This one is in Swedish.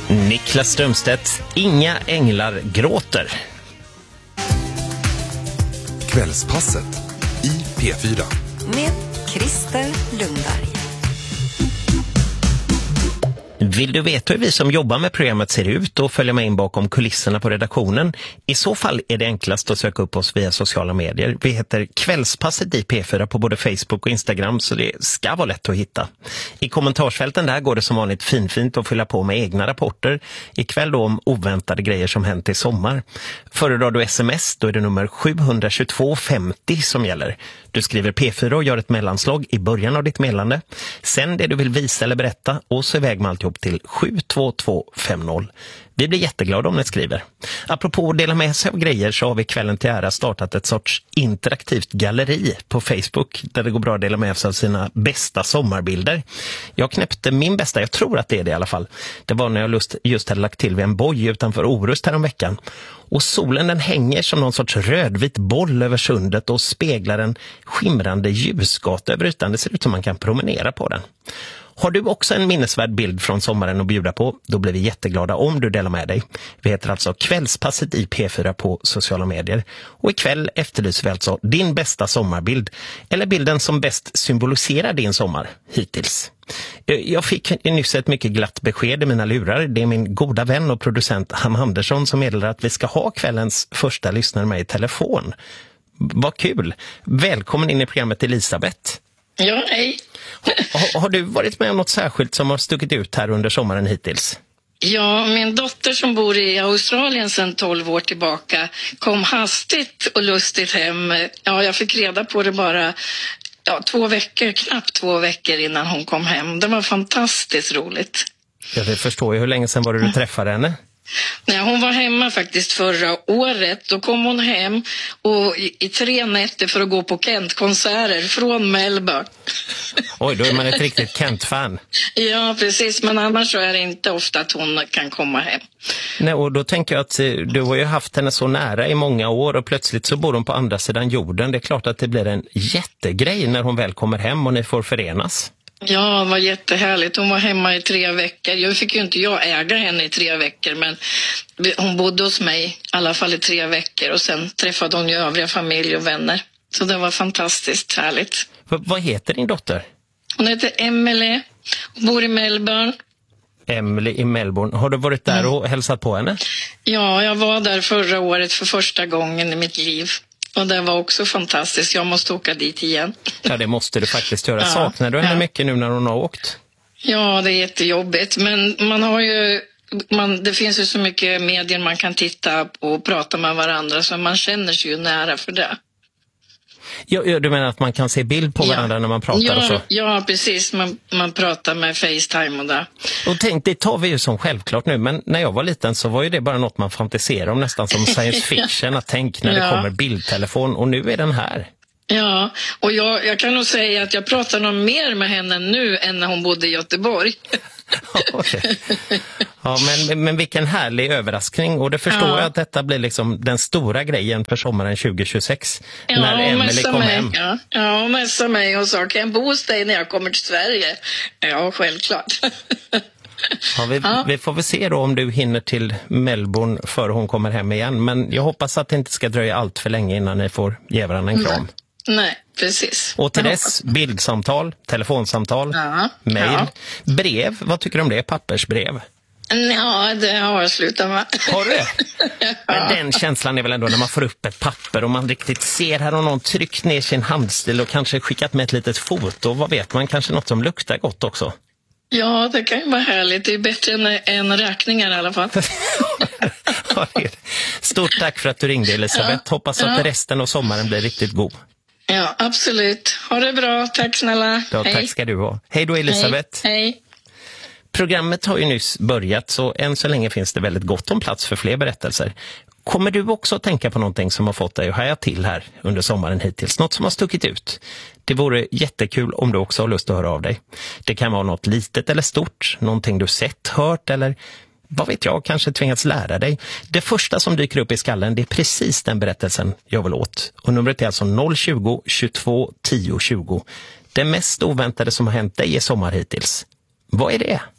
Niklas Strömstedt, Inga änglar gråter. Kvällspasset i P4. Med Christer Lundberg. Vill du veta hur vi som jobbar med programmet ser ut och följa med in bakom kulisserna på redaktionen? I så fall är det enklast att söka upp oss via sociala medier. Vi heter Kvällspasset i P4 på både Facebook och Instagram, så det ska vara lätt att hitta. I kommentarsfälten där går det som vanligt fint att fylla på med egna rapporter. Ikväll då om oväntade grejer som hänt i sommar. Föredrar du sms, då är det nummer 722 50 som gäller. Du skriver P4 och gör ett mellanslag i början av ditt meddelande. Sen det du vill visa eller berätta och så iväg med alltihop till 72250. Vi blir jätteglada om ni skriver. Apropå att dela med sig av grejer så har vi kvällen till ära startat ett sorts interaktivt galleri på Facebook där det går bra att dela med sig av sina bästa sommarbilder. Jag knäppte min bästa, jag tror att det är det i alla fall. Det var när jag just hade lagt till vid en boj utanför Orust här om veckan. Och solen den hänger som någon sorts rödvit boll över sundet och speglar en skimrande ljusgata över ytan. Det ser ut som man kan promenera på den. Har du också en minnesvärd bild från sommaren att bjuda på? Då blir vi jätteglada om du delar med dig. Vi heter alltså Kvällspasset i P4 på sociala medier. Och ikväll efterlyser vi alltså din bästa sommarbild. Eller bilden som bäst symboliserar din sommar hittills. Jag fick nyss ett mycket glatt besked i mina lurar. Det är min goda vän och producent Hanna Andersson som meddelar att vi ska ha kvällens första lyssnare med i telefon. Vad kul! Välkommen in i programmet, Elisabeth. Ja, hej. Har du varit med om något särskilt som har stuckit ut här under sommaren hittills? Ja, min dotter som bor i Australien sedan 12 år tillbaka kom hastigt och lustigt hem. Ja, jag fick reda på det bara knappt 2 veckor innan hon kom hem. Det var fantastiskt roligt. Ja, det förstår jag. Hur länge sedan var det du träffade henne? Nej, hon var hemma faktiskt förra året. Då kom hon hem och i 3 nätter för att gå på Kent-konserter från Melbourne. Oj, då är man ett riktigt Kent-fan. Ja, precis. Men annars så är det inte ofta att hon kan komma hem. Nej, och då tänker jag att du har ju haft henne så nära i många år och plötsligt så bor hon på andra sidan jorden. Det är klart att det blir en jättegrej när hon väl kommer hem och ni får förenas. Ja, det var jättehärligt. Hon var hemma i 3 veckor. Jag fick ju inte äga henne i 3 veckor, men hon bodde hos mig i alla fall i 3 veckor. Och sen träffade hon ju övriga familj och vänner. Så det var fantastiskt härligt. Vad heter din dotter? Hon heter Emily och bor i Melbourne. Emily i Melbourne. Har du varit där och hälsat på henne? Ja, jag var där förra året för första gången i mitt liv. Och det var också fantastiskt. Jag måste åka dit igen. Ja, det måste du faktiskt göra. Saknar du henne mycket nu när hon har åkt? Ja, det är jättejobbigt. Men man har ju... det finns ju så mycket medier man kan titta på och prata med varandra. Så man känner sig ju nära för det. Ja, du menar att man kan se bild på varandra när man pratar och så? Ja, precis. Man pratar med FaceTime och det. Och tänk, det tar vi ju som självklart nu. Men när jag var liten så var ju det bara något man fantiserade om, nästan som science fiction. Att tänk när det kommer bildtelefon, och nu är den här. Ja, och jag kan nog säga att jag pratar nog mer med henne nu än när hon bodde i Göteborg. Okay. Ja, men vilken härlig överraskning. Och det förstår jag att detta blir liksom den stora grejen för sommaren 2026. När Emily kom hem. Ja, hon messade mig och sa, kan jag bo hos dig när jag kommer till Sverige? Ja, självklart. Vi får väl se då om du hinner till Melbourne för hon kommer hem igen. Men jag hoppas att det inte ska dröja allt för länge innan ni får ge varandra en kram. Nej, precis. Och till dess, bildsamtal, telefonsamtal, mejl, brev. Vad tycker du om det? Pappersbrev? Ja, det har jag slutat med. Har du det? Men den känslan är väl ändå när man får upp ett papper och man riktigt ser här och någon tryckt ner sin handstil och kanske skickat med ett litet foto. Vad vet man? Kanske något som luktar gott också. Ja, det kan ju vara härligt. Det är bättre än räkningar i alla fall. Stort tack för att du ringde, Elisabeth. Hoppas att resten av sommaren blir riktigt god. Ja, absolut. Ha det bra. Tack snälla. Ja, tack ska du ha. Hej då, Elisabeth. Hej. Programmet har ju nyss börjat, så än så länge finns det väldigt gott om plats för fler berättelser. Kommer du också att tänka på någonting som har fått dig att haja till här under sommaren hittills? Något som har stuckit ut? Det vore jättekul om du också har lust att höra av dig. Det kan vara något litet eller stort, någonting du sett, hört eller vad vet jag, kanske tvingats lära dig. Det första som dyker upp i skallen, det är precis den berättelsen jag vill åt. Och numret är alltså 020 22 10 20. Det mest oväntade som har hänt dig i sommar hittills. Vad är det?